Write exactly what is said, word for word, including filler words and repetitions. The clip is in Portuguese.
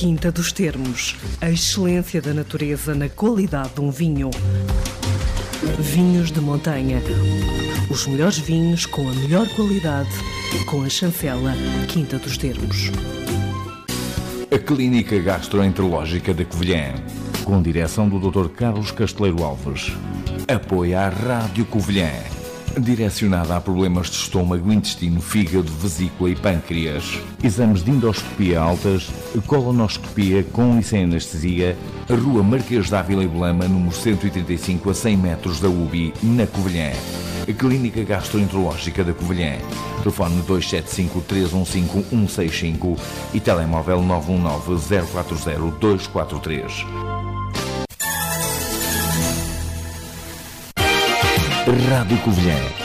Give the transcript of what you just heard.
Quinta dos Termos, a excelência da natureza na qualidade de um vinho. Vinhos de montanha. Os melhores vinhos com a melhor qualidade, com a chancela Quinta dos Termos. A Clínica Gastroenterológica da Covilhã, com direção do doutor Carlos Casteleiro Alves. Apoia a Rádio Covilhã, direcionada a problemas de estômago, intestino, fígado, vesícula e pâncreas. Exames de endoscopia altas, colonoscopia com e sem anestesia. Rua Marquês de Ávila e Belama, número cento e trinta e cinco, a cem metros da U B I, na Covilhã. A Clínica Gastroenterológica da Covilhã. Telefone dois sete cinco, três um cinco, um seis cinco e telemóvel nove um nove, zero quatro zero, dois quatro três. Rádio Covilhã.